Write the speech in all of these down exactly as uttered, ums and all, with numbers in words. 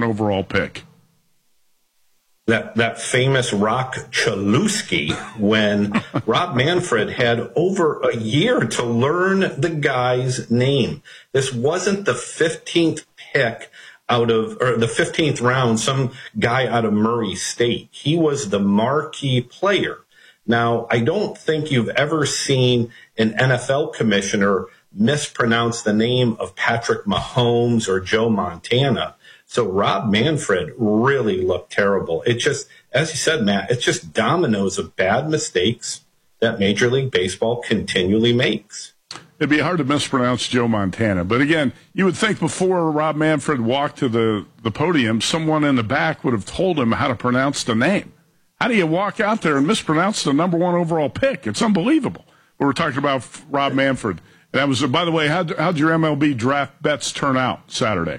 overall pick? That that famous Rock Chalewski, when Rob Manfred had over a year to learn the guy's name. This wasn't the fifteenth pick out of, or the fifteenth round, some guy out of Murray State. He was the marquee player. Now, I don't think you've ever seen an N F L commissioner mispronounce the name of Patrick Mahomes or Joe Montana. So Rob Manfred really looked terrible. It just, as you said, Matt, it's just dominoes of bad mistakes that Major League Baseball continually makes. It'd be hard to mispronounce Joe Montana. But again, you would think before Rob Manfred walked to the, the podium, someone in the back would have told him how to pronounce the name. How do you walk out there and mispronounce the number one overall pick? It's unbelievable. But we're talking about Rob Manfred. And that was, by the way, how'd, how'd your M L B draft bets turn out Saturday?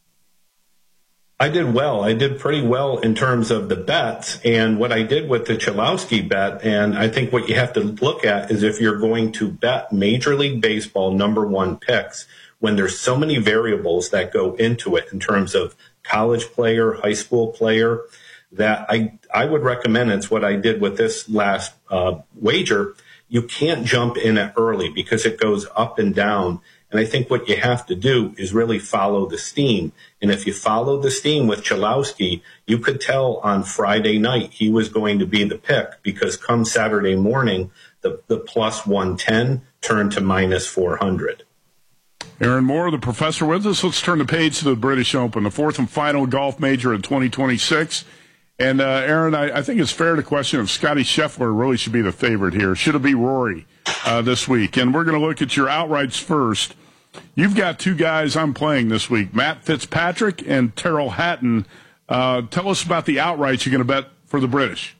I did well. I did pretty well in terms of the bets and what I did with the Chalewski bet. And I think what you have to look at is if you're going to bet Major League Baseball number one picks, when there's so many variables that go into it in terms of college player, high school player, that I, I would recommend, it's what I did with this last uh, wager, you can't jump in it early because it goes up and down. And I think what you have to do is really follow the steam. And if you follow the steam with Chalewski, you could tell on Friday night he was going to be the pick, because come Saturday morning, the, the plus one ten turned to minus four hundred. Aaron Moore, the professor with us. Let's turn the page to the British Open, the fourth and final golf major in twenty twenty-six. And, uh, Aaron, I, I think it's fair to question if Scotty Scheffler really should be the favorite here. Should it be Rory uh, this week? And we're going to look at your outrights first. You've got two guys I'm playing this week, Matt Fitzpatrick and Terrell Hatton. Uh, tell us about the outrights you're going to bet for the British.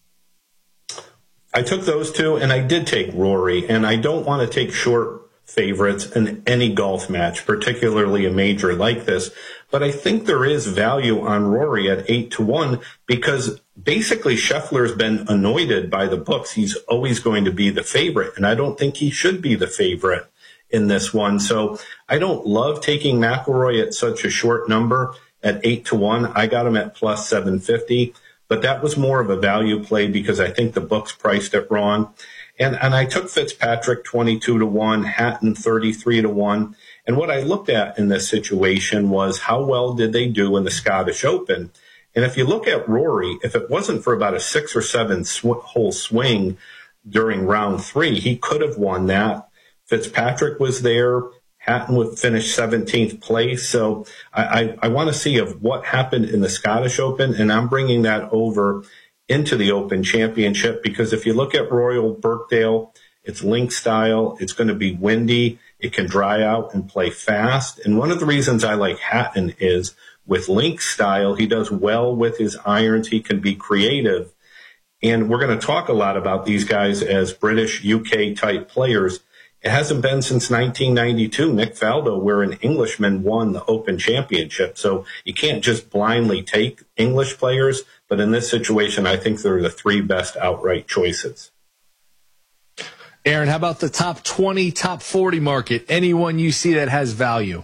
I took those two, and I did take Rory, and I don't want to take short favorites in any golf match, particularly a major like this. But I think there is value on Rory at eight to one because basically Scheffler's been anointed by the books. He's always going to be the favorite, and I don't think he should be the favorite in this one. So I don't love taking McIlroy at such a short number at eight to one. I got him at plus seven fifty, but that was more of a value play because I think the books priced it wrong. And, and I took Fitzpatrick twenty-two to one, Hatton thirty-three to one. And what I looked at in this situation was how well did they do in the Scottish Open? And if you look at Rory, if it wasn't for about a six or seven sw- hole swing during round three, he could have won that. Fitzpatrick was there. Hatton would finish seventeenth place. So I, I, I want to see of what happened in the Scottish Open, and I'm bringing that over into the Open Championship because if you look at Royal Birkdale, it's link style. It's going to be windy. It can dry out and play fast. And one of the reasons I like Hatton is with link style, he does well with his irons. He can be creative. And we're going to talk a lot about these guys as British U K type players. It hasn't been since nineteen ninety-two, Nick Faldo, where an Englishman won the Open Championship. So you can't just blindly take English players. But in this situation, I think they're the three best outright choices. Aaron, how about the top twenty, top forty market? Anyone you see that has value?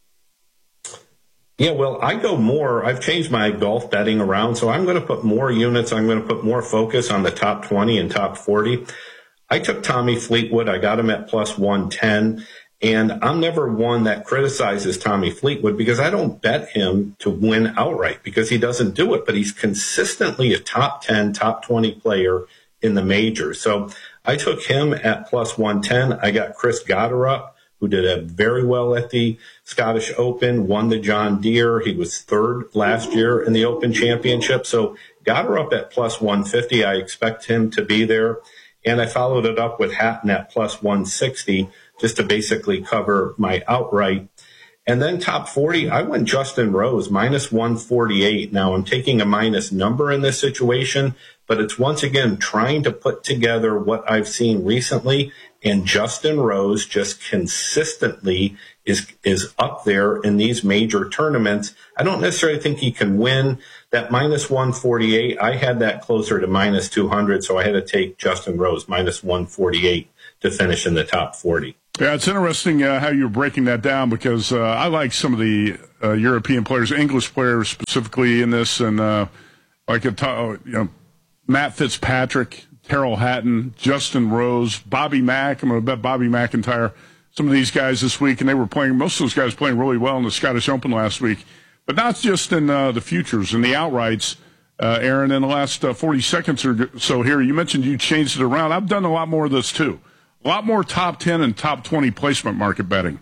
Yeah, well, I go more. I've changed my golf betting around, so I'm going to put more units. I'm going to put more focus on the top twenty and top forty. I took Tommy Fleetwood. I got him at plus one ten. And I'm never one that criticizes Tommy Fleetwood because I don't bet him to win outright because he doesn't do it. But he's consistently a top ten, top twenty player in the majors. So I took him at plus one ten. I got Chris Gotterup, who did a very well at the Scottish Open, won the John Deere. He was third last year in the Open Championship. So Gotterup at plus one fifty. I expect him to be there. And I followed it up with Hatton at plus one sixty just to basically cover my outright. And then top forty, I went Justin Rose, minus one forty-eight. Now I'm taking a minus number in this situation, but it's once again trying to put together what I've seen recently. And Justin Rose just consistently is is up there in these major tournaments. I don't necessarily think he can win. That minus one forty-eight, I had that closer to minus two hundred, so I had to take Justin Rose, minus one forty-eight, to finish in the top forty. Yeah, it's interesting uh, how you're breaking that down because uh, I like some of the uh, European players, English players specifically in this, and uh, like a t- you know Matt Fitzpatrick, Terrell Hatton, Justin Rose, Bobby Mack. I'm going to bet Bobby McIntyre. Some of these guys this week, and they were playing. Most of those guys playing really well in the Scottish Open last week, but not just in uh, the futures and the outrights. Uh, Aaron, in the last uh, forty seconds or so here, you mentioned you changed it around. I've done a lot more of this too. A lot more top ten and top twenty placement market betting.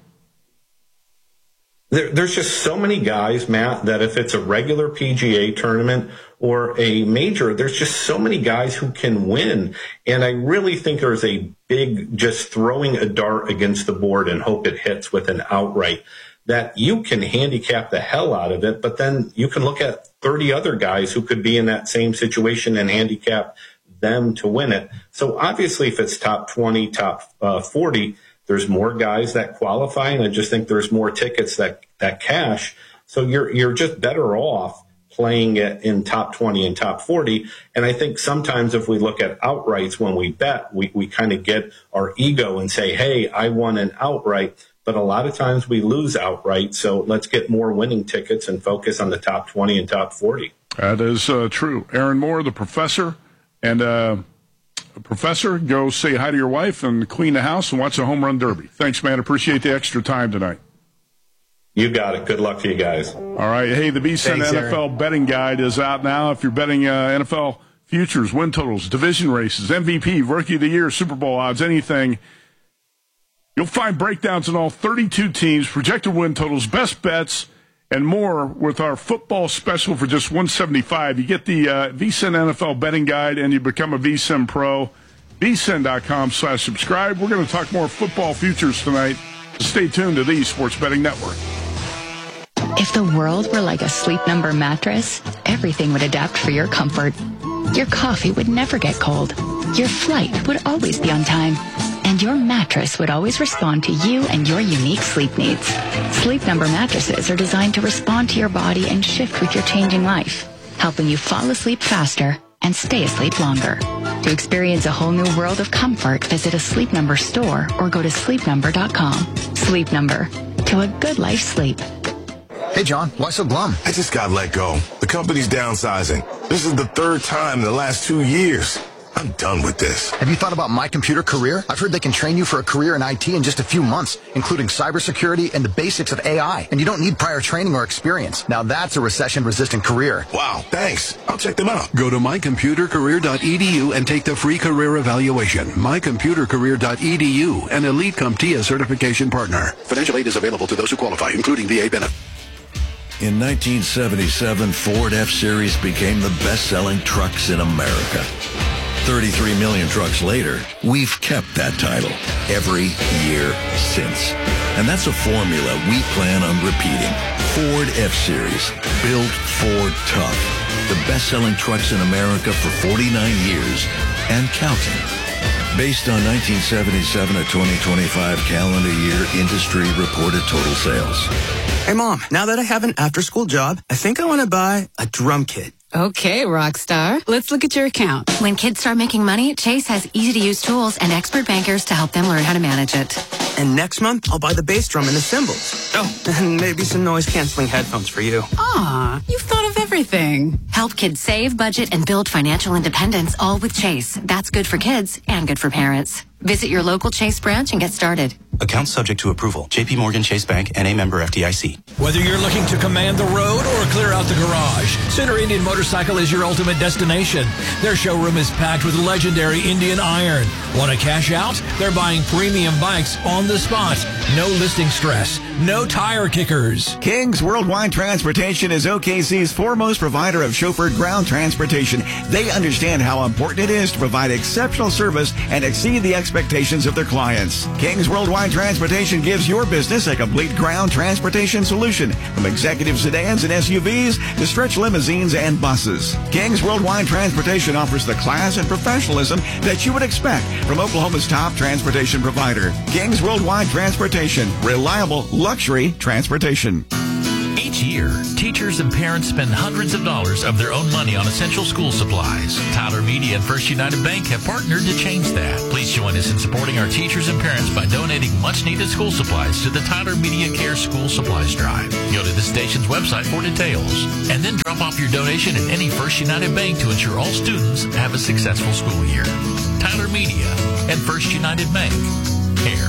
There, there's just so many guys, Matt, that if it's a regular P G A tournament or a major, there's just so many guys who can win. And I really think there's a big just throwing a dart against the board and hope it hits with an outright that you can handicap the hell out of it. But then you can look at thirty other guys who could be in that same situation and handicap them to win it. So obviously if it's top twenty, top uh, forty, there's more guys that qualify, and I just think there's more tickets that, that cash. So you're you're just better off playing it in top twenty and top forty. And I think sometimes if we look at outrights when we bet, we, we kind of get our ego and say, hey, I won an outright. But a lot of times we lose outright. So let's get more winning tickets and focus on the top twenty and top forty. That is uh, true. Aaron Moore, the professor. And, uh, Professor, go say hi to your wife and clean the house and watch the home run derby. Thanks, man. Appreciate the extra time tonight. You got it. Good luck to you guys. All right. Hey, the VSiN N F L Aaron. Betting Guide is out now. If you're betting uh, N F L futures, win totals, division races, M V P, Rookie of the Year, Super Bowl odds, anything, you'll find breakdowns on all thirty-two teams, projected win totals, best bets, and more with our football special for just one hundred seventy-five dollars. You get the uh, VSiN N F L Betting Guide, and you become a VSiN Pro. V S I N dot com slash subscribe. We're going to talk more football futures tonight. So stay tuned to the Sports Betting Network. If the world were like a Sleep Number mattress, everything would adapt for your comfort. Your coffee would never get cold. Your flight would always be on time. And your mattress would always respond to you and your unique sleep needs. Sleep Number mattresses are designed to respond to your body and shift with your changing life, helping you fall asleep faster and stay asleep longer. To experience a whole new world of comfort, visit a Sleep Number store or go to sleep number dot com. Sleep Number. To a good life sleep. Hey, John, why so glum? I just got let go. The company's downsizing. This is the third time in the last two years. I'm done with this. Have you thought about My Computer Career? I've heard they can train you for a career in I T in just a few months, including cybersecurity and the basics of A I. And you don't need prior training or experience. Now that's a recession-resistant career. Wow, thanks. I'll check them out. Go to my computer career dot e d u and take the free career evaluation. my computer career dot e d u, an Elite CompTIA certification partner. Financial aid is available to those who qualify, including V A benefits. In nineteen seventy-seven, Ford F-Series became the best-selling trucks in America. thirty-three million trucks later, we've kept that title every year since. And that's a formula we plan on repeating. Ford F-Series, built Ford tough. The best-selling trucks in America for forty-nine years and counting. Based on nineteen seventy-seven to twenty twenty-five calendar year industry reported total sales. Hey, Mom, now that I have an after-school job, I think I want to buy a drum kit. Okay, rock star. Let's look at your account. When kids start making money, Chase has easy-to-use tools and expert bankers to help them learn how to manage it. And next month, I'll buy the bass drum and the cymbals. Oh, and maybe some noise-canceling headphones for you. Aw, you've thought of everything. Help kids save, budget, and build financial independence, all with Chase. That's good for kids and good for parents. Visit your local Chase branch and get started. Account subject to approval. J P Morgan Chase Bank, N A member F D I C. Whether you're looking to command the road or clear out the garage, Center Indian Motorcycle is your ultimate destination. Their showroom is packed with legendary Indian iron. Want to cash out? They're buying premium bikes on the spot. No listing stress. No tire kickers. King's Worldwide Transportation is O K C's foremost provider of chauffeured ground transportation. They understand how important it is to provide exceptional service and exceed the expectations of their clients. King's Worldwide Transportation gives your business a complete ground transportation solution, from executive sedans and S U Vs to stretch limousines and buses. King's Worldwide Transportation offers the class and professionalism that you would expect from Oklahoma's top transportation provider. King's Worldwide Transportation, reliable luxury transportation. Each year, teachers and parents spend hundreds of dollars of their own money on essential school supplies. Tyler Media and First United Bank have partnered to change that. Please join us in supporting our teachers and parents by donating much-needed school supplies to the Tyler Media Care School Supplies Drive. Go to the station's website for details, and then drop off your donation at any First United Bank to ensure all students have a successful school year. Tyler Media and First United Bank. Care.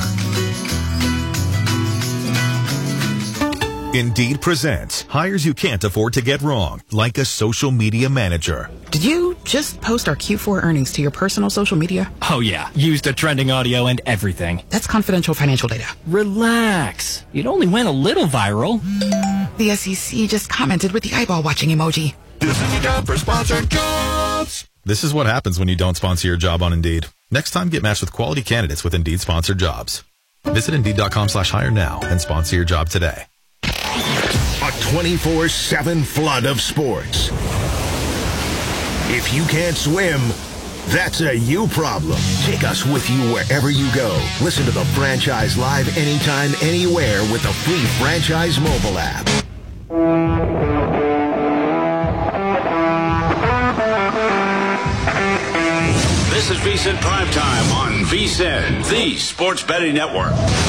Indeed presents hires you can't afford to get wrong, like a social media manager. Did you just post our Q four earnings to your personal social media? Oh yeah, used the trending audio and everything. That's confidential financial data. Relax. It only went a little viral. The S E C just commented with the eyeball watching emoji. This is your job for sponsored jobs. This is what happens when you don't sponsor your job on Indeed. Next time, get matched with quality candidates with Indeed sponsored jobs. Visit Indeed.com slash hire now and sponsor your job today. A twenty-four seven flood of sports. If you can't swim, that's a you problem. Take us with you wherever you go. Listen to the Franchise live anytime, anywhere with the free Franchise mobile app. This is V S I N Primetime on V S I N, the Sports Betting Network.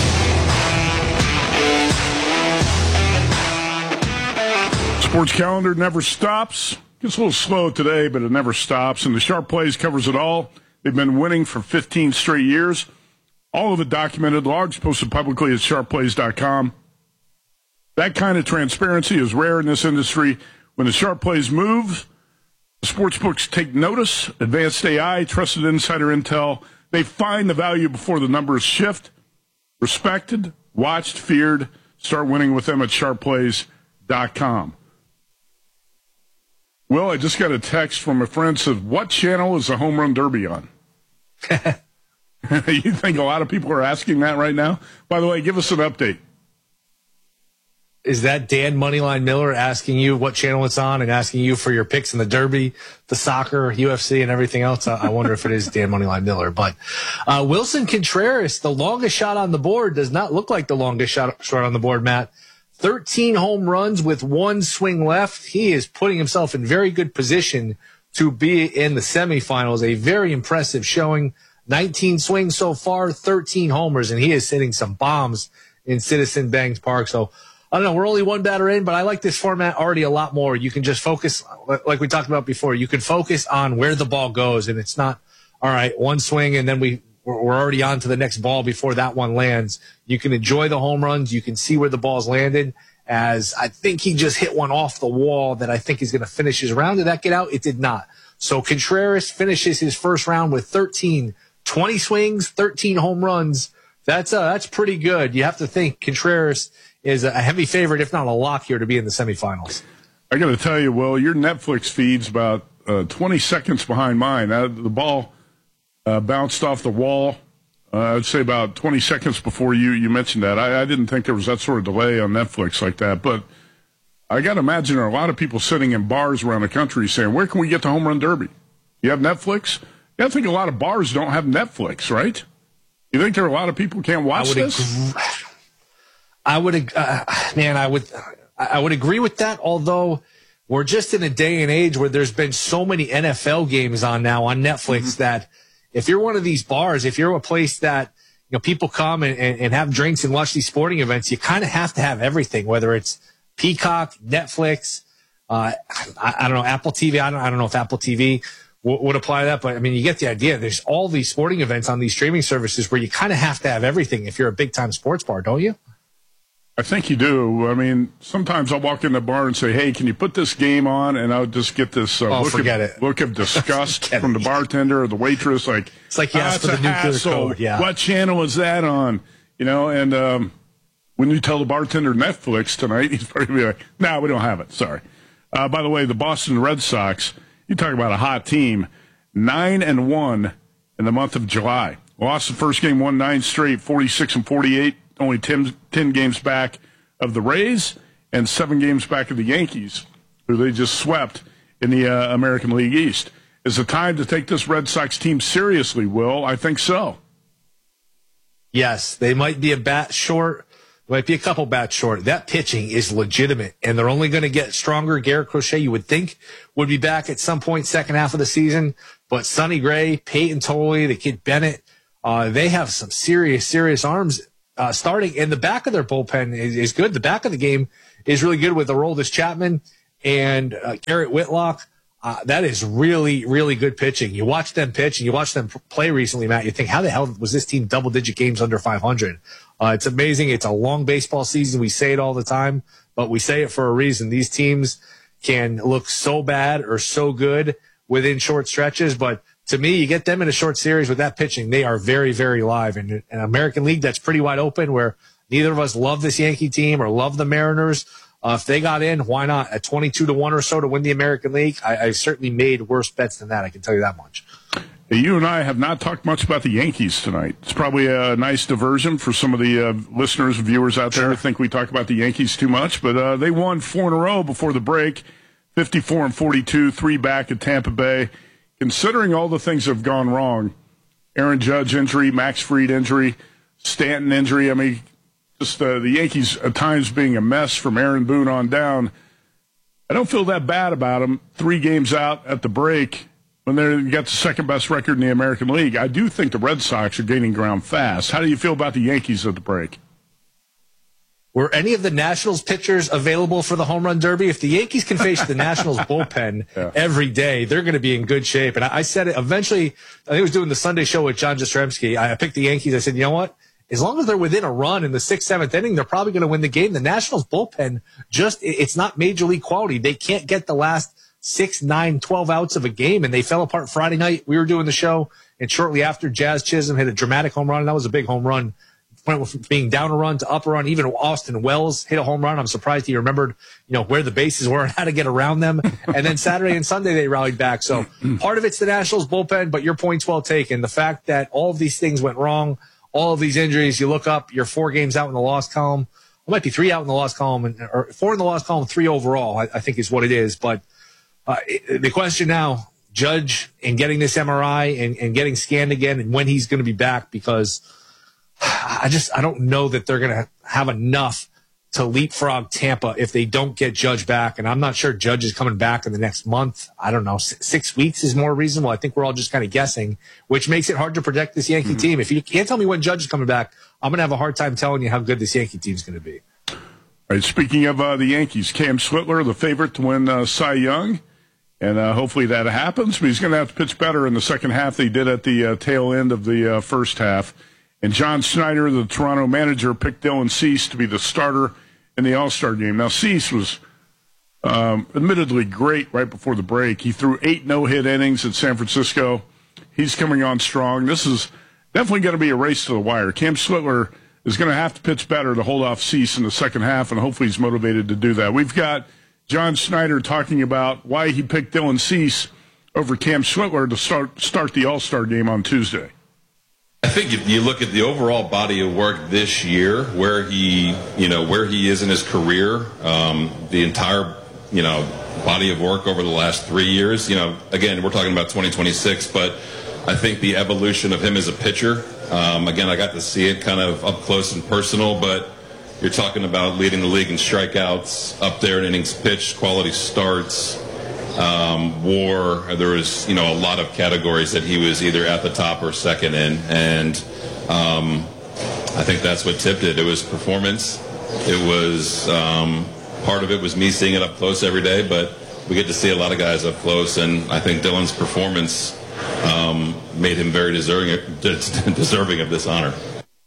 Sports calendar never stops. Gets a little slow today, but it never stops. And the Sharp Plays covers it all. They've been winning for fifteen straight years. All of it documented, logs posted publicly at sharp plays dot com. That kind of transparency is rare in this industry. When the Sharp Plays move, the sportsbooks take notice. Advanced A I, trusted insider intel. They find the value before the numbers shift. Respected, watched, feared. Start winning with them at sharp plays dot com. Well, I just got a text from a friend said, what channel is the Home Run Derby on? You think a lot of people are asking that right now? By the way, give us an update. Is that Dan Moneyline Miller asking you what channel it's on and asking you for your picks in the Derby, the soccer, U F C, and everything else? I wonder if it is Dan Moneyline Miller. But uh, Wilson Contreras, the longest shot on the board, does not look like the longest shot, shot on the board, Matt. thirteen home runs with one swing left. He is putting himself in very good position to be in the semifinals. A very impressive showing. nineteen swings so far, thirteen homers, and he is hitting some bombs in Citizen Bank Park. So, I don't know, we're only one batter in, but I like this format already a lot more. You can just focus, like we talked about before, you can focus on where the ball goes, and it's not, all right, one swing, and then we, we're already on to the next ball before that one lands. You can enjoy the home runs. You can see where the ball's landed, as I think he just hit one off the wall that I think is going to finish his round. Did that get out? It did not. So Contreras finishes his first round with thirteen, twenty swings, thirteen home runs. That's uh, that's pretty good. You have to think Contreras is a heavy favorite, if not a lock here, to be in the semifinals. I got to tell you, Will, your Netflix feed's about uh, twenty seconds behind mine. Uh, the ball uh, bounced off the wall, uh, I'd say about twenty seconds before you, you mentioned that. I, I didn't think there was that sort of delay on Netflix like that. But I got to imagine there are a lot of people sitting in bars around the country saying, where can we get the Home Run Derby? You have Netflix? Yeah, I think a lot of bars don't have Netflix, right? You think there are a lot of people who can't watch I would this? Agree. I would, uh, man, I would, I would agree with that. Although we're just in a day and age where there's been so many N F L games on now on Netflix mm-hmm. that if you're one of these bars, if you're a place that, you know, people come and, and, and have drinks and watch these sporting events, you kind of have to have everything, whether it's Peacock, Netflix, uh, I, I don't know, Apple T V. I don't, I don't know if Apple T V w- would apply to that, but I mean, you get the idea. There's all these sporting events on these streaming services where you kind of have to have everything if you're a big time sports bar, don't you? I think you do. I mean, sometimes I'll walk in the bar and say, hey, can you put this game on? And I'll just get this uh, oh, look, forget of, it. look of disgust from the bartender or the waitress. Like, it's like you asked for the nuclear hassle. code. Yeah. What channel is that on? You know, and um, when you tell the bartender Netflix tonight, he's probably be like, no, nah, we don't have it. Sorry. Uh, by the way, the Boston Red Sox, you talk about a hot team, nine and one in the month of July. Lost the first game, won nine straight, forty-six and forty-eight. Only ten, ten games back of the Rays and seven games back of the Yankees, who they just swept in the uh, American League East. Is it time to take this Red Sox team seriously, Will? I think so. Yes, they might be a bat short might be a couple bats short. That pitching is legitimate, and they're only going to get stronger. Garrett Crochet, you would think, would be back at some point second half of the season. But Sonny Gray, Peyton Tolley, the kid Bennett, uh, they have some serious, serious arms uh, starting. And the back of their bullpen is, is good. The back of the game is really good with Aroldis Chapman and uh, Garrett Whitlock. Uh, that is really, really good pitching. You watch them pitch and you watch them play recently, Matt. You think, how the hell was this team double-digit games under five hundred? Uh, it's amazing. It's a long baseball season. We say it all the time, but we say it for a reason. These teams can look so bad or so good within short stretches, but to me, you get them in a short series with that pitching, they are very, very live. And an American League that's pretty wide open where neither of us love this Yankee team or love the Mariners. Uh, if they got in, why not? At twenty-two to one or so to win the American League, I, I've certainly made worse bets than that. I can tell you that much. You and I have not talked much about the Yankees tonight. It's probably a nice diversion for some of the uh, listeners and viewers out there. I think we talk about the Yankees too much, but uh, they won four in a row before the break, fifty-four and forty-two, three back at Tampa Bay. Considering all the things that have gone wrong, Aaron Judge injury, Max Fried injury, Stanton injury, I mean, just uh, the Yankees at times being a mess from Aaron Boone on down. I don't feel that bad about them. Three games out at the break when they got the second best record in the American League. I do think the Red Sox are gaining ground fast. How do you feel about the Yankees at the break? Were any of the Nationals pitchers available for the home run derby? If the Yankees can face the Nationals bullpen yeah. every day, they're going to be in good shape. And I, I said it eventually. I think I was doing the Sunday show with John Jastrzemski. I, I picked the Yankees. I said, you know what? As long as they're within a run in the sixth, seventh inning, they're probably going to win the game. The Nationals bullpen, just, it's not major league quality. They can't get the last six, nine, twelve outs of a game, and they fell apart Friday night. We were doing the show, and shortly after, Jazz Chisholm hit a dramatic home run, and that was a big home run. Went from being down a run to up a run. Even Austin Wells hit a home run. I'm surprised he remembered, you know, where the bases were and how to get around them. And then Saturday and Sunday, they rallied back. So part of it's the Nationals bullpen, but your point's well taken. The fact that all of these things went wrong, all of these injuries, you look up, you're four games out in the loss column. It might be three out in the loss column, and, or four in the loss column, three overall, I, I think is what it is. But uh, it, the question now, Judge and getting this M R I and, and getting scanned again and when he's going to be back, because I just I don't know that they're going to have enough to leapfrog Tampa if they don't get Judge back. And I'm not sure Judge is coming back in the next month. I don't know. Six, six weeks is more reasonable. I think we're all just kind of guessing, which makes it hard to predict this Yankee mm-hmm. team. If you can't tell me when Judge is coming back, I'm going to have a hard time telling you how good this Yankee team is going to be. All right, speaking of uh, the Yankees, Cam Switler, the favorite to win uh, Cy Young. And uh, hopefully that happens. But he's going to have to pitch better in the second half than he did at the uh, tail end of the uh, first half. And John Schneider, the Toronto manager, picked Dylan Cease to be the starter in the All-Star game. Now, Cease was um, admittedly great right before the break. He threw eight no-hit innings at San Francisco. He's coming on strong. This is definitely going to be a race to the wire. Cam Switler is going to have to pitch better to hold off Cease in the second half, and hopefully he's motivated to do that. We've got John Schneider talking about why he picked Dylan Cease over Cam Switler to start start the All-Star game on Tuesday. I think if you look at the overall body of work this year, where he, you know, where he is in his career, um, the entire, you know, body of work over the last three years, you know, again, we're talking about twenty twenty-six, but I think the evolution of him as a pitcher, um, again, I got to see it kind of up close and personal, but you're talking about leading the league in strikeouts, up there in innings pitched, quality starts, um, WAR. There was, you know, a lot of categories that he was either at the top or second in, and um, I think that's what tipped it. It was performance. It was um, part of it was me seeing it up close every day, but we get to see a lot of guys up close, and I think Dylan's performance um, made him very deserving deserving of this honor.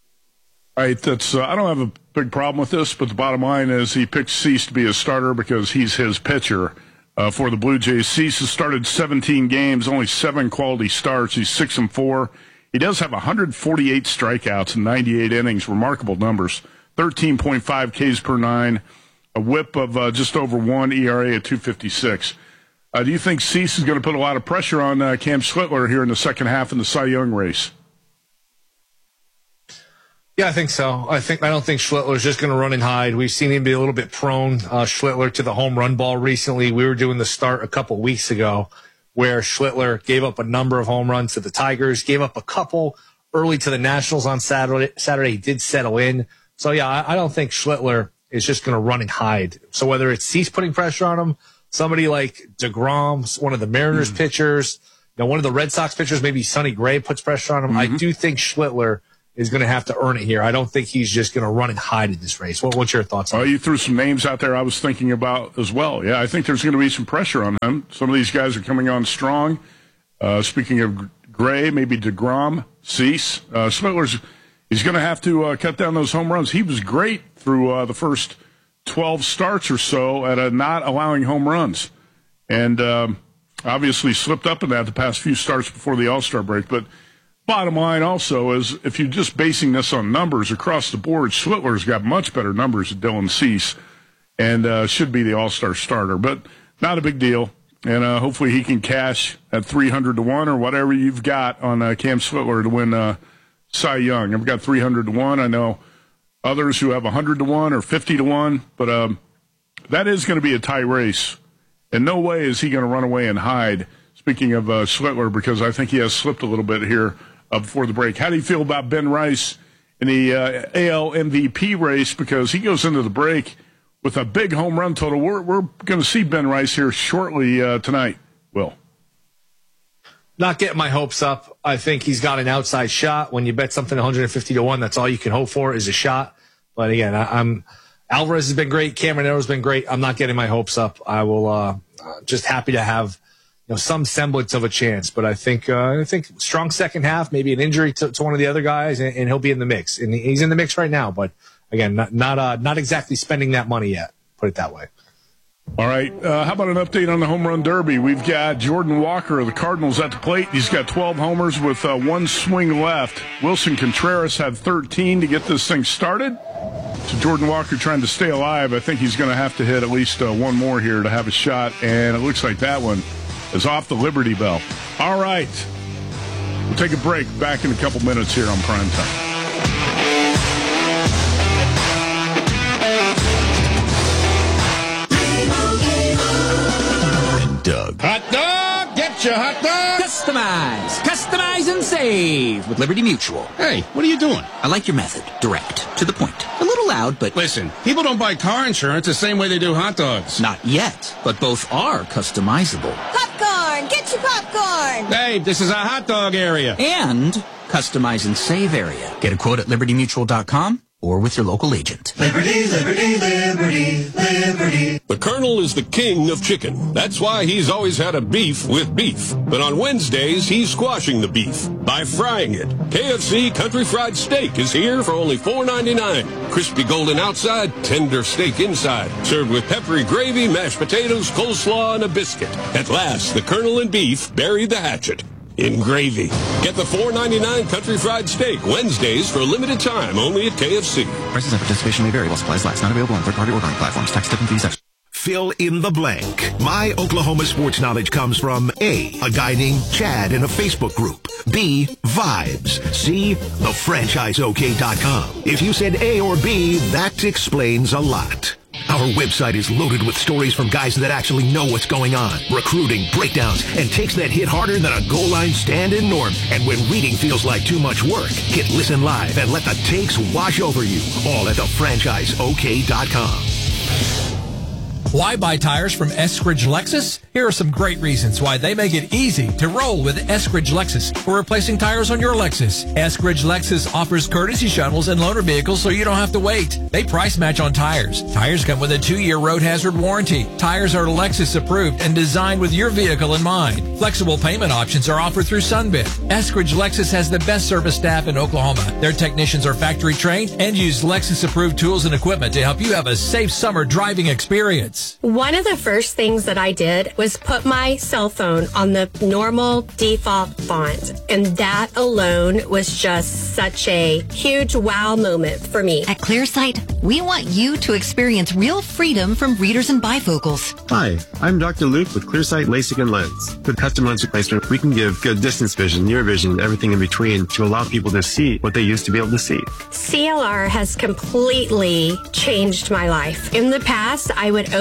All right, that's, uh, I don't have a big problem with this, but the bottom line is he picked Cease to be his starter because he's his pitcher uh, for the Blue Jays. Cease has started seventeen games, only seven quality starts. He's six and four. He does have one hundred forty-eight strikeouts in ninety-eight innings, remarkable numbers. thirteen point five Ks per nine, a whip of uh, just over one, E R A at two fifty-six. Uh, do you think Cease is going to put a lot of pressure on uh, Cam Switler here in the second half in the Cy Young race? Yeah, I think so. I think I don't think Schlittler's just going to run and hide. We've seen him be a little bit prone, uh, Schlittler, to the home run ball recently. We were doing the start a couple weeks ago where Schlittler gave up a number of home runs to the Tigers, gave up a couple early to the Nationals on Saturday. Saturday he did settle in So, yeah, I, I don't think Schlittler is just going to run and hide. So whether it's Cease putting pressure on him, somebody like DeGrom, one of the Mariners mm-hmm. pitchers, you know, one of the Red Sox pitchers, maybe Sonny Gray puts pressure on him. Mm-hmm. I do think Schlittler is going to have to earn it here. I don't think he's just going to run and hide in this race. What, what's your thoughts on oh, that? You threw some names out there I was thinking about as well. Yeah, I think there's going to be some pressure on them. Some of these guys are coming on strong. Uh, speaking of Gray, maybe DeGrom, Cease. Uh, Schlittler's, he's going to have to uh, cut down those home runs. He was great through uh, the first twelve starts or so at uh, not allowing home runs. And um, obviously slipped up in that the past few starts before the All-Star break. But bottom line also is if you're just basing this on numbers across the board, Schlittler's got much better numbers than Dylan Cease and uh, should be the All-Star starter. But not a big deal. And uh, hopefully he can cash at three hundred to one or whatever you've got on uh, Cam Schlittler to win uh, Cy Young. I've got three hundred to one. I know others who have one hundred to one or fifty to one. But um, that is going to be a tight race. In no way is he going to run away and hide, speaking of uh, Schlittler, because I think he has slipped a little bit here uh, before the break. How do you feel about Ben Rice in the uh, A L M V P race? Because he goes into the break with a big home run total. We're, we're going to see Ben Rice here shortly uh, tonight, Will. Not getting my hopes up. I think he's got an outside shot. When you bet something one hundred fifty to one, that's all you can hope for is a shot. But again, I, I'm Alvarez has been great. Cameron has been great. I'm not getting my hopes up. I will uh, just happy to have you know some semblance of a chance. But I think uh, I think strong second half, maybe an injury to, to one of the other guys, and, and he'll be in the mix. And he's in the mix right now. But again, not not uh, not exactly spending that money yet. Put it that way. All right. Uh, how about an update on the home run derby? We've got Jordan Walker of the Cardinals at the plate. He's got twelve homers with uh, one swing left. Wilson Contreras had thirteen to get this thing started. So Jordan Walker trying to stay alive. I think he's going to have to hit at least uh, one more here to have a shot. And it looks like that one is off the Liberty Bell. All right. We'll take a break. Back in a couple minutes here on Primetime. Doug. Hot dog! Get your hot dog! Customize! Customize and save with Liberty Mutual. Hey, what are you doing? I like your method. Direct. To the point. A little loud, but... Listen, people don't buy car insurance the same way they do hot dogs. Not yet, but both are customizable. Popcorn! Get your popcorn! Hey, this is a hot dog area. And customize and save area. Get a quote at liberty mutual dot com. Or with your local agent. Liberty, liberty, liberty, liberty. The Colonel is the king of chicken. That's why he's always had a beef with beef. But on Wednesdays, he's squashing the beef by frying it. K F C Country Fried Steak is here for only four ninety-nine. Crispy golden outside, tender steak inside. Served with peppery gravy, mashed potatoes, coleslaw, and a biscuit. At last, the Colonel and beef buried the hatchet in gravy. Get the four ninety-nine Country Fried Steak Wednesdays for a limited time only at K F C. Prices and participation may vary while supplies last. Not available on third-party ordering platforms. Tax, tip, and fees. Fill in the blank. My Oklahoma sports knowledge comes from A, a guy named Chad in a Facebook group. B, vibes. C, the franchise O K dot com. If you said A or B, that explains a lot. Our website is loaded with stories from guys that actually know what's going on, recruiting, breakdowns, and takes that hit harder than a goal line stand-in norm. And when reading feels like too much work, hit listen live and let the takes wash over you. All at the franchise O K dot com. Why buy tires from Eskridge Lexus? Here are some great reasons why they make it easy to roll with Eskridge Lexus for replacing tires on your Lexus. Eskridge Lexus offers courtesy shuttles and loaner vehicles so you don't have to wait. They price match on tires. Tires come with a two-year road hazard warranty. Tires are Lexus approved and designed with your vehicle in mind. Flexible payment options are offered through Sunbit. Eskridge Lexus has the best service staff in Oklahoma. Their technicians are factory trained and use Lexus approved tools and equipment to help you have a safe summer driving experience. One of the first things that I did was put my cell phone on the normal default font, and that alone was just such a huge wow moment for me. At ClearSight, we want you to experience real freedom from readers and bifocals. Hi, I'm Doctor Luke with ClearSight LASIK and Lens. With custom lens replacement, we can give good distance vision, near vision, and everything in between to allow people to see what they used to be able to see. C L R has completely changed my life. In the past, I would open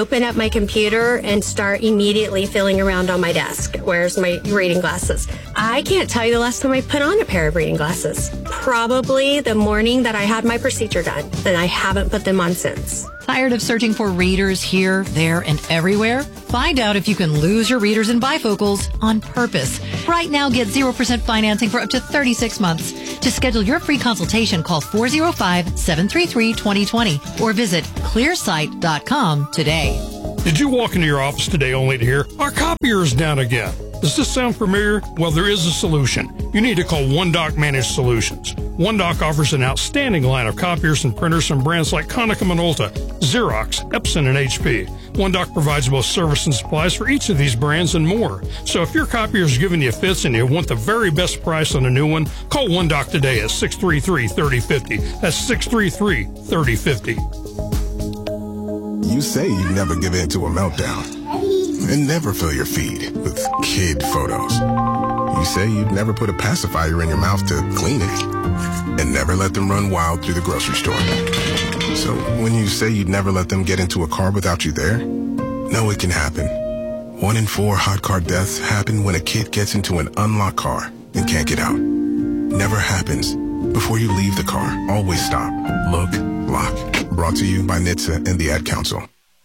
open up my computer and start immediately feeling around on my desk. Where's my reading glasses? I can't tell you the last time I put on a pair of reading glasses. Probably the morning that I had my procedure done. And I haven't put them on since. Tired of searching for readers here, there, and everywhere? Find out if you can lose your readers and bifocals on purpose. Right now, get zero percent financing for up to thirty-six months. To schedule your free consultation, call four oh five, seven three three, two oh two oh or visit clearsight dot com today. Did you walk into your office today only to hear, our copier is down again? Does this sound familiar? Well, there is a solution. You need to call OneDoc Managed Solutions. OneDoc offers an outstanding line of copiers and printers from brands like Konica Minolta, Xerox, Epson, and H P. OneDoc provides both service and supplies for each of these brands and more. So if your copier is giving you fits and you want the very best price on a new one, call OneDoc today at six three three, three oh five oh. That's six three three, three oh five oh. You say you'd never give in to a meltdown and never fill your feed with kid photos. You say you'd never put a pacifier in your mouth to clean it and never let them run wild through the grocery store. So when you say you'd never let them get into a car without you there, know it can happen. One in four hot car deaths happen when a kid gets into an unlocked car and can't get out. Never happens. Before you leave the car, always stop, look, lock. Brought to you by N H T S A and the Ad Council.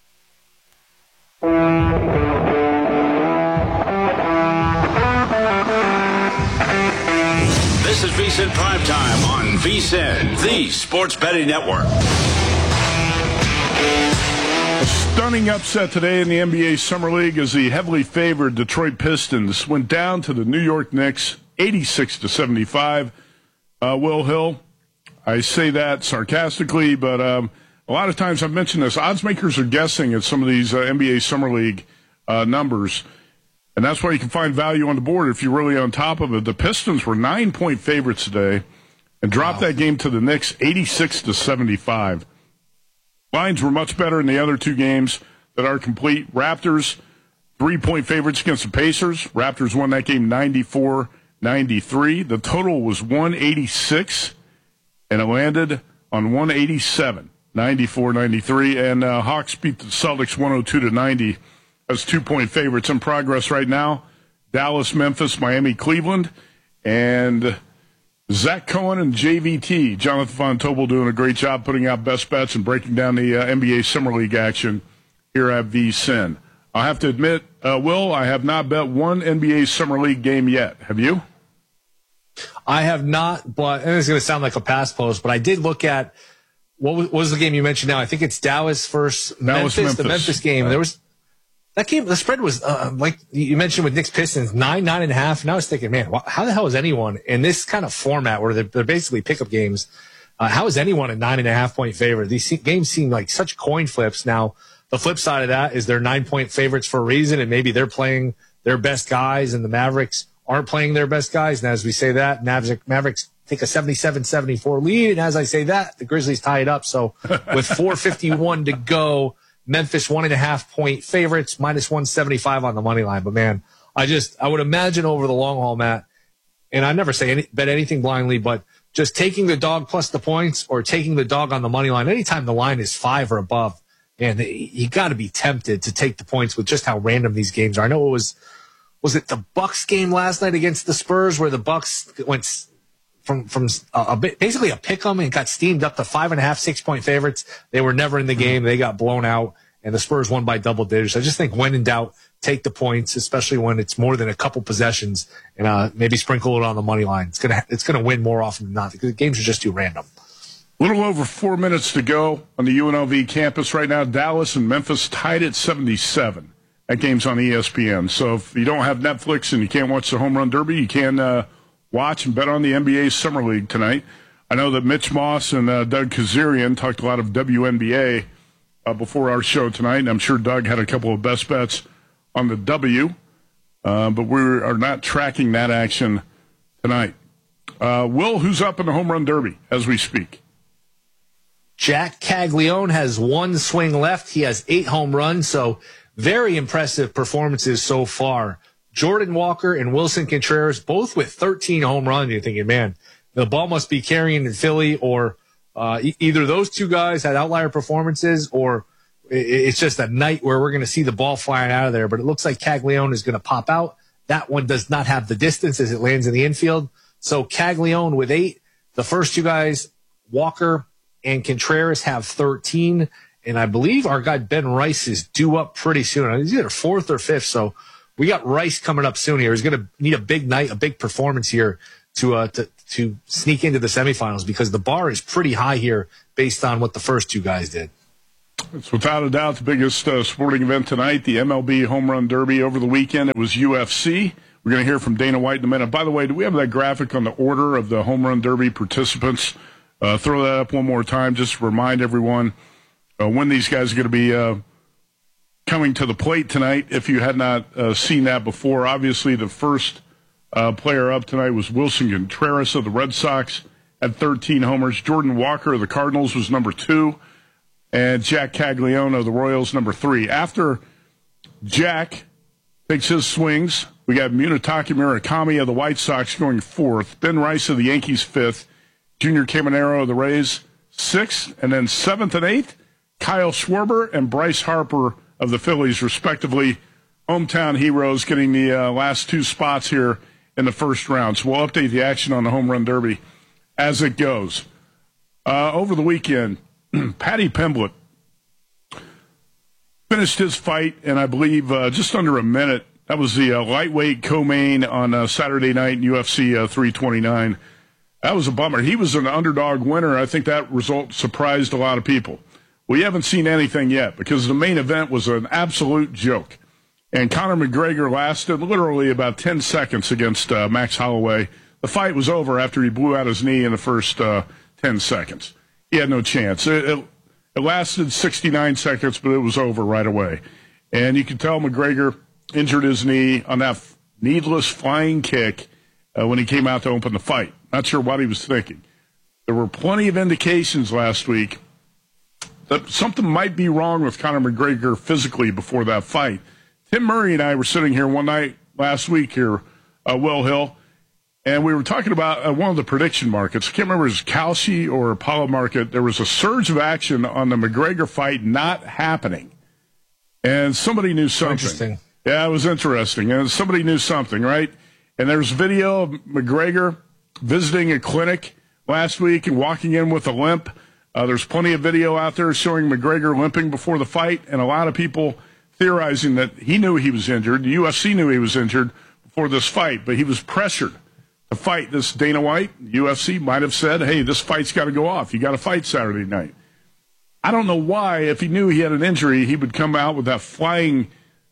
This is VSiN Primetime on VSiN, the Sports Betting Network. A stunning upset today in the N B A Summer League as the heavily favored Detroit Pistons went down to the New York Knicks, eighty-six to seventy-five. Uh, Will Hill, I say that sarcastically, but um, a lot of times I've mentioned this. Odds makers are guessing at some of these uh, N B A Summer League uh, numbers, and that's why you can find value on the board if you're really on top of it. The Pistons were nine-point favorites today and dropped wow. that game to the Knicks, eighty-six to seventy-five. Lines were much better in the other two games that are complete. Raptors, three-point favorites against the Pacers. Raptors won that game ninety-four ninety-three. The total was one eighty-six, and it landed on one eighty-seven, ninety-four ninety-three. And uh, Hawks beat the Celtics one oh two to ninety as two-point favorites. In progress right now, Dallas, Memphis, Miami, Cleveland, and Zach Cohen and J V T, Jonathan Von Tobel, doing a great job putting out best bets and breaking down the uh, N B A Summer League action here at VSiN. I have to admit, uh, Will, I have not bet one N B A Summer League game yet. Have you? I have not, but and it's going to sound like a past post, but I did look at what was, what was the game you mentioned now? I think it's Dallas versus Memphis, Memphis, the Memphis game. Right. There was that game. The spread was uh, like you mentioned with Knicks Pistons, nine, nine and a half. And I was thinking, man, how the hell is anyone in this kind of format where they're, they're basically pickup games? Uh, how is anyone a nine and a half point favorite? These games seem like such coin flips. Now, the flip side of that is they're nine point favorites for a reason, and maybe they're playing their best guys, and the Mavericks aren't playing their best guys. And as we say that, Mavericks, Mavericks take a seventy-seven seventy-four lead. And as I say that, the Grizzlies tie it up. So with four fifty-one to go, Memphis one and a half point favorites, minus one seventy-five on the money line. But man, I just, I would imagine over the long haul, Matt, and I never say any, bet anything blindly, but just taking the dog plus the points or taking the dog on the money line, anytime the line is five or above, man, you got to be tempted to take the points with just how random these games are. I know it was, was it the Bucks game last night against the Spurs where the Bucks went from from a, a bit, basically a pick 'em and got steamed up to five and a half, six point favorites. They were never in the game. They got blown out, and the Spurs won by double digits. I just think when in doubt, take the points, especially when it's more than a couple possessions, and uh, maybe sprinkle it on the money line. It's gonna it's gonna win more often than not because the games are just too random. A little over four minutes to go on the U N L V campus right now. Dallas and Memphis tied at seventy-seven. That game's on E S P N. So if you don't have Netflix and you can't watch the Home Run Derby, you can uh, watch and bet on the N B A Summer League tonight. I know that Mitch Moss and uh, Doug Kazarian talked a lot of W N B A uh, before our show tonight, and I'm sure Doug had a couple of best bets on the W, uh, but we are not tracking that action tonight. Uh, Will, who's up in the Home Run Derby as we speak? Jack Caglione has one swing left. He has eight home runs, so very impressive performances so far. Jordan Walker and Wilson Contreras, both with thirteen home runs. You're thinking, man, the ball must be carrying in Philly, or uh, e- either those two guys had outlier performances, or it's just a night where we're going to see the ball flying out of there. But it looks like Caglione is going to pop out. That one does not have the distance as it lands in the infield. So Caglione with eight. The first two guys, Walker and Contreras, have thirteen. And I believe our guy Ben Rice is due up pretty soon. He's either fourth or fifth. So we got Rice coming up soon here. He's going to need a big night, a big performance here to uh, to to sneak into the semifinals, because the bar is pretty high here based on what the first two guys did. It's without a doubt the biggest uh, sporting event tonight, the M L B Home Run Derby. Over the weekend, it was U F C. We're going to hear from Dana White in a minute. By the way, do we have that graphic on the order of the Home Run Derby participants? Uh, throw that up one more time just to remind everyone uh, when these guys are going to be uh, coming to the plate tonight, if you had not uh, seen that before. Obviously, the first uh, player up tonight was Wilson Contreras of the Red Sox at thirteen homers. Jordan Walker of the Cardinals was number two. And Jack Caglione of the Royals, number three. After Jack takes his swings, we got Munetaka Murakami of the White Sox going fourth. Ben Rice of the Yankees, fifth. Junior Caminero of the Rays, sixth. And then seventh and eighth, Kyle Schwarber and Bryce Harper of the Phillies, respectively. Hometown heroes getting the uh, last two spots here in the first round. So we'll update the action on the Home Run Derby as it goes. Uh, over the weekend, Paddy Pimblett finished his fight in, I believe, uh, just under a minute. That was the uh, lightweight co-main on uh, Saturday night in U F C uh, three twenty-nine. That was a bummer. He was an underdog winner. I think that result surprised a lot of people. We haven't seen anything yet because the main event was an absolute joke. And Conor McGregor lasted literally about ten seconds against uh, Max Holloway. The fight was over after he blew out his knee in the first uh, ten seconds. He had no chance. It, it, it lasted sixty-nine seconds, but it was over right away. And you could tell McGregor injured his knee on that f- needless flying kick uh, when he came out to open the fight. Not sure what he was thinking. There were plenty of indications last week that something might be wrong with Conor McGregor physically before that fight. Tim Murray and I were sitting here one night last week here, uh, Will Hill, and we were talking about uh, one of the prediction markets. I can't remember if it was Kalshi or Apollo Market. There was a surge of action on the McGregor fight not happening. And somebody knew something. Interesting. Yeah, it was interesting. And somebody knew something, right? And there's video of McGregor visiting a clinic last week and walking in with a limp. Uh, there's plenty of video out there showing McGregor limping before the fight, and a lot of people theorizing that he knew he was injured. The U F C knew he was injured before this fight, but he was pressured to fight. This Dana White, U F C might have said, hey, this fight's got to go off. You got to fight Saturday night. I don't know why, if he knew he had an injury, he would come out with that flying,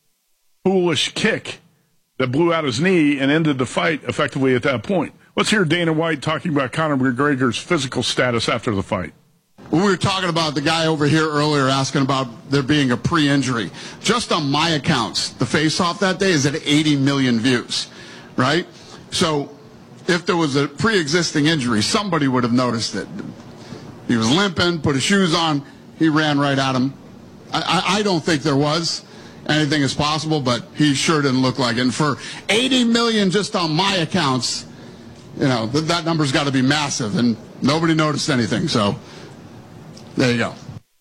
foolish kick that blew out his knee and ended the fight effectively at that point. Let's hear Dana White talking about Conor McGregor's physical status after the fight. We were talking about the guy over here earlier asking about there being a pre-injury. Just on my accounts, the face-off that day is at eighty million views, right? So if there was a pre-existing injury, somebody would have noticed it. He was limping, put his shoes on, he ran right at him. I, I, I don't think there was. Anything is possible, but he sure didn't look like it. And for eighty million just on my accounts, you know, th- that number's got to be massive, and nobody noticed anything, so there you go.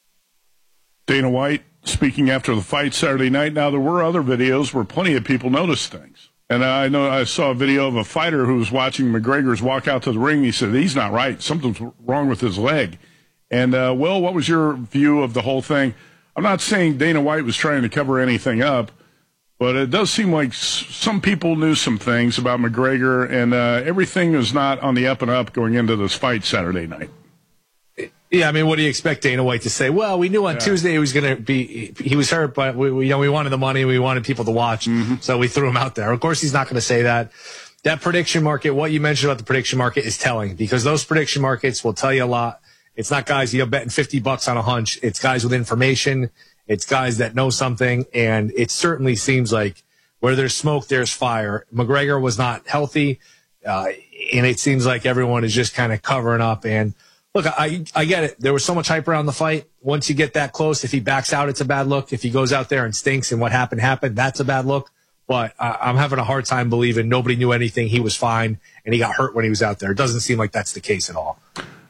Dana White speaking after the fight Saturday night. Now, there were other videos where plenty of people noticed things. And I know I saw a video of a fighter who was watching McGregor's walk out to the ring. He said, he's not right. Something's wrong with his leg. And, uh, Will, what was your view of the whole thing? I'm not saying Dana White was trying to cover anything up, but it does seem like s- some people knew some things about McGregor, and uh, everything was not on the up and up going into this fight Saturday night. Yeah, I mean, what do you expect Dana White to say? Well, we knew on yeah. Tuesday he was going to be, he was hurt, but we, we, you know, we wanted the money, we wanted people to watch, mm-hmm. so we threw him out there. Of course, he's not going to say that. That prediction market, what you mentioned about the prediction market is telling, because those prediction markets will tell you a lot. It's not guys, you know, betting fifty bucks on a hunch. It's guys with information. It's guys that know something, and it certainly seems like where there's smoke, there's fire. McGregor was not healthy, uh, and it seems like everyone is just kind of covering up. And look, I I get it. There was so much hype around the fight. Once you get that close, if he backs out, it's a bad look. If he goes out there and stinks and what happened happened, that's a bad look. But I, I'm having a hard time believing nobody knew anything. He was fine, and he got hurt when he was out there. It doesn't seem like that's the case at all.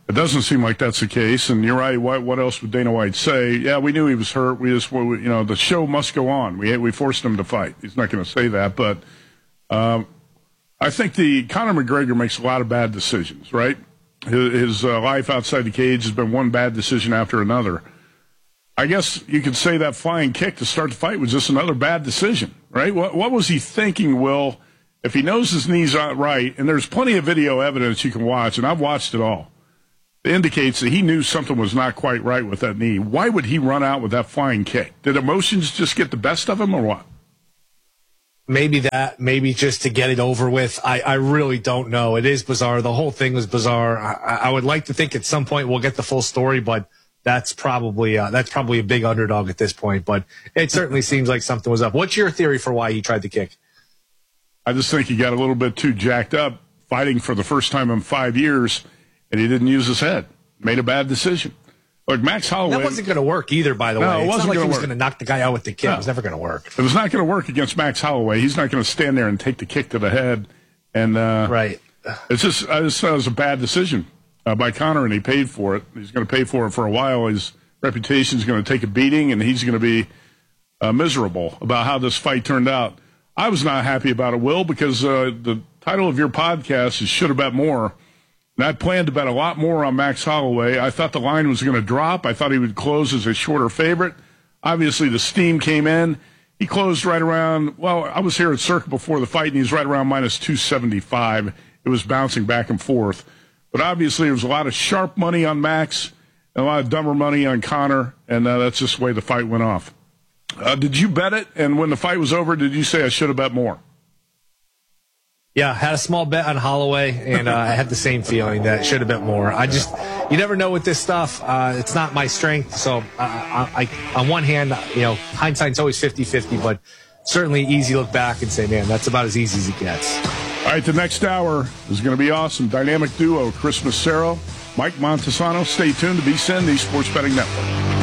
It doesn't seem like that's the case, and you're right. What, what else would Dana White say? Yeah, we knew he was hurt. We just, you know, the show must go on. We we forced him to fight. He's not going to say that, but um, I think the Conor McGregor makes a lot of bad decisions. Right, his, his uh, life outside the cage has been one bad decision after another. I guess you could say that flying kick to start the fight was just another bad decision. Right? What what was he thinking, Will? If he knows his knee's not right, and there's plenty of video evidence you can watch, and I've watched it all. It indicates that he knew something was not quite right with that knee. Why would he run out with that flying kick? Did emotions just get the best of him or what? Maybe that, maybe just to get it over with. I, I really don't know. It is bizarre. The whole thing was bizarre. I, I would like to think at some point we'll get the full story, but that's probably uh, that's probably a big underdog at this point. But it certainly seems like something was up. What's your theory for why he tried to kick? I just think he got a little bit too jacked up fighting for the first time in five years. And he didn't use his head. Made a bad decision. Look, Max Holloway. That wasn't going to work either, by the no, way. it It's wasn't not like gonna he was work. going to knock the guy out with the kick. No. It was never going to work. It was not going to work against Max Holloway. He's not going to stand there and take the kick to the head. And uh, right. It's just, I just thought it was a bad decision uh, by Conor, and he paid for it. He's going to pay for it for a while. His reputation is going to take a beating, and he's going to be uh, miserable about how this fight turned out. I was not happy about it, Will, because uh, the title of your podcast is Should Have Bet More. And I planned to bet a lot more on Max Holloway. I thought the line was going to drop. I thought he would close as a shorter favorite. Obviously, the steam came in. He closed right around, well, I was here at Circa before the fight, and he's right around minus two seventy-five. It was bouncing back and forth. But obviously, there was a lot of sharp money on Max and a lot of dumber money on Conor, and uh, that's just the way the fight went off. Uh, did you bet it? And when the fight was over, did you say I should have bet more? Yeah, had a small bet on Holloway, and uh, I had the same feeling that it should have bet more. I just, you never know with this stuff. Uh, it's not my strength. So, uh, I, I, on one hand, you know, hindsight's always fifty-fifty, but certainly easy to look back and say, man, that's about as easy as it gets. All right, the next hour is going to be awesome. Dynamic duo, Chris Massaro, Mike Montesano. Stay tuned to V S I N, the Sports Betting Network.